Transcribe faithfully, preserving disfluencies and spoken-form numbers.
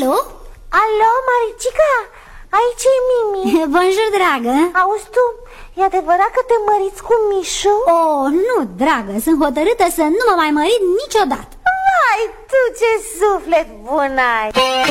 Alo? Alo, Maricica? Aici e Mimi. Bonjour, dragă. Auzi tu, e adevărat că te măriți cu Mișu? Oh, nu, dragă, sunt hotărâtă să nu mă mai mărit niciodată. Vai, tu ce suflet bun ai!